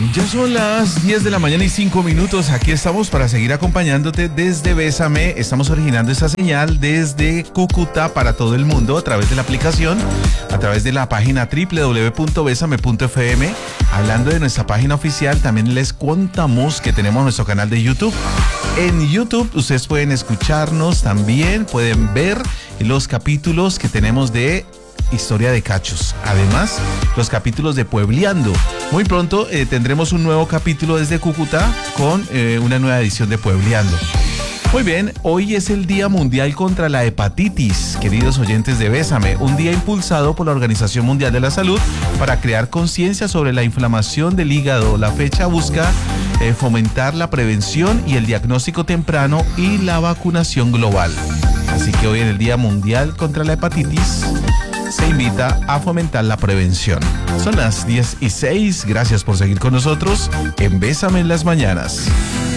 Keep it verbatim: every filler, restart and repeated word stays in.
Ya son las diez de la mañana y cinco minutos. Aquí estamos para seguir acompañándote desde Bésame. Estamos originando esa señal desde Cúcuta para todo el mundo a través de la aplicación, a través de la página doble u doble u doble u punto besame punto efe eme. Hablando de nuestra página oficial, también les contamos que tenemos nuestro canal de YouTube. En YouTube ustedes pueden escucharnos también, pueden ver los capítulos que tenemos de Historia de Cachos. Además, los capítulos de Puebleando. Muy pronto eh, tendremos un nuevo capítulo desde Cúcuta con eh, una nueva edición de Puebleando. Muy bien, hoy es el Día Mundial contra la Hepatitis, queridos oyentes de Bésame, un día impulsado por la Organización Mundial de la Salud para crear conciencia sobre la inflamación del hígado. La fecha busca eh, fomentar la prevención y el diagnóstico temprano y la vacunación global. Así que hoy en el Día Mundial contra la Hepatitis se invita a fomentar la prevención. Son las diez y seis. Gracias por seguir con nosotros en Bésame en las mañanas.